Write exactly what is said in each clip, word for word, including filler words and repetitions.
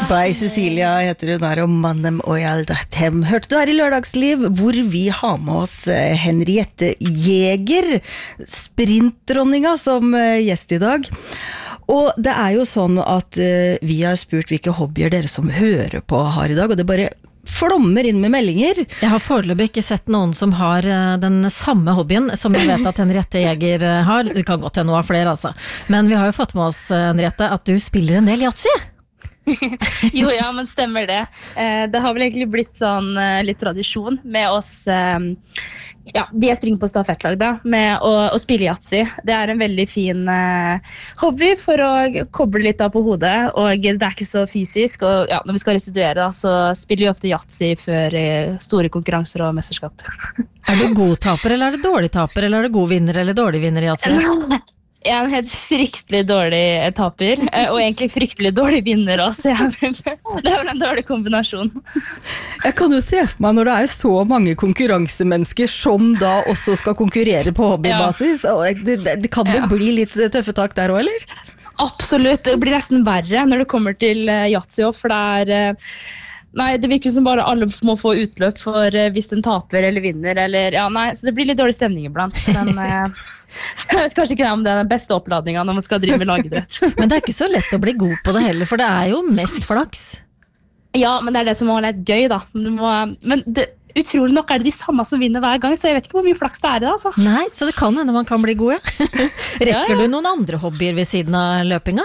Goodbye Cecilia heter hun der, og Mannen og Hjaldatem. Hørte du her i Lørdagsliv, hvor vi har med oss Henriette Jæger, sprintdronninga, som gjest i dag. Og det er jo sånn at vi har spurt hvilke hobbyer dere som hører på har i dag, og det bare flommer inn med meldinger. Jeg har foreløpig ikke sett noen som har den samme hobbyen som jeg vet at Henriette Jæger har. Det kan godt hende noe av flere, altså. Men vi har jo fått med oss, Henriette, at du spiller en del Yatzy. Jo, ja, men stemmer det. Det har vel egentlig blitt sånn litt tradisjon med oss, ja, de jeg springer på stafettlag da, med å, å spille Yatzy. Det er en veldig fin uh, hobby for å koble litt av på hodet, og det er ikke så fysisk, og ja, når vi skal restituere da, så spiller vi ofte Yatzy før uh, store konkurranser og mesterskap. Er du god taper, eller er du dårlig taper, eller er du god vinner, eller dårlig vinner i Yatzy? Jeg er en helt fryktelig dårlig taper, og egentlig fryktelig dårlig vinner også. Det er vel en dårlig kombinasjon. Jeg kan jo se for meg når det er så mange konkurransemennesker som da også skal konkurrere på hobbybasis, ja. Og det, det, kan det ja. Bli litt tøffe tak der også, eller? Absolutt, det blir nesten verre når det kommer til Yatzy, for det er... Nei, det virker som bare alle må få utløp for uh, hvis en taper eller vinner, eller, ja, nei, så det blir litt dårlig stemning iblant, men uh, jeg vet kanskje ikke om det er den beste oppladningen når man skal drive med lagidrett. Men det er ikke så lett å bli god på det heller, for det er jo mest flaks. Ja, men det er det som er litt gøy da, må, men det, utrolig nok er det de samme som vinner hver gang, så jeg vet ikke hvor mye flaks det er i det, altså. Nei, så det kan hende man kan bli god, ja. Rekker ja, ja. Du noen andre hobbyer ved siden av løpinga?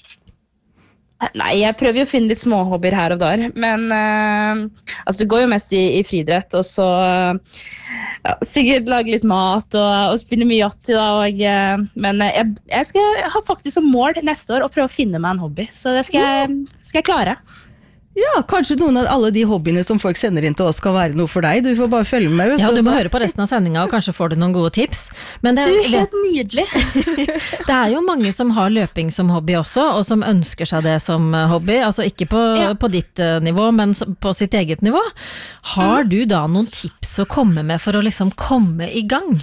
Nei, jeg prøver jo å finne litt små hobbyer her og der, men uh, altså det går jo mest i, i friidrett, og så uh, ja, sikkert lage litt mat og, og spille mye Yatzy da, og, uh, men uh, jeg, jeg skal ha faktisk som mål neste år å prøve å finne meg en hobby, så det skal jeg, skal jeg klare. Ja, kanskje noen av alle de hobbyene som folk sender inn til oss skal være noe for deg. Du får bare følge med. Vet ja, du må så. Høre på resten av sendingen, og kanskje får du noen gode tips. Men det, du er helt nydelig. Det er jo mange som har løping som hobby også, og som ønsker seg det som hobby. Altså ikke på, ja. På ditt nivå, men på sitt eget nivå. Har du da noen tips å komme med for å liksom komme i gang?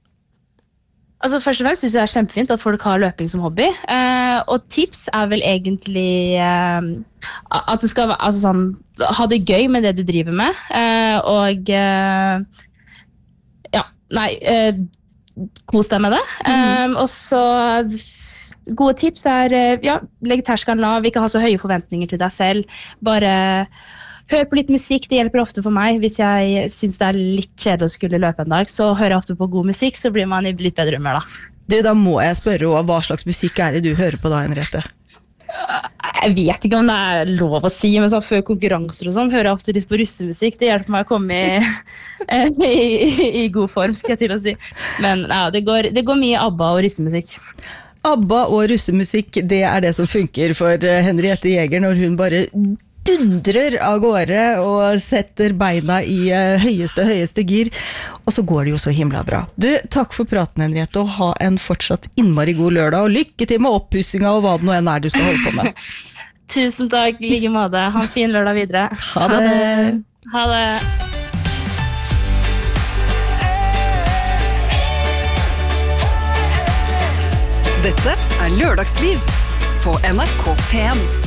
Altså først og fremst synes jeg det er kjempefint at folk har løping som hobby, eh, og tips er vel egentlig eh, at du skal altså sånn, ha det gøy med det du driver med, eh, og eh, ja, nei, eh, kos deg med det. Mm. Eh, og så gode tips er, ja, legg terskelen lav, ikke ha så høye forventninger til deg selv, bare hør på litt musikk, det hjelper ofte for meg. Hvis jeg synes det er litt kjedelig å skulle løpe en dag, så hører jeg ofte på god musikk, så blir man i litt bedre humør da. Du, da må jeg spørre, hva slags musikk er det du hører på da, Henriette? Jeg vet ikke om det er lov å si, men sånn, før konkurranser og sånn, hører jeg ofte litt på russemusikk. Det hjelper meg å komme i, i, i, i god form, skal jeg til å si. Men ja, det går, det går mye ABBA og russemusikk. ABBA og russemusikk, det er det som funker for Henriette Jæger når hun bare dundrer av gårde og setter beina i høyeste, høyeste gir. Og så går det jo så himla bra. Du, takk for praten, Henriette, og ha en fortsatt innmari god lørdag, og lykke til med oppussinga og hva det nå enn er du skal holde på med. Tusen takk, like måte. Ha en fin lørdag videre. Ha det. Ha det. Dette er Lørdagsliv på N R K P en.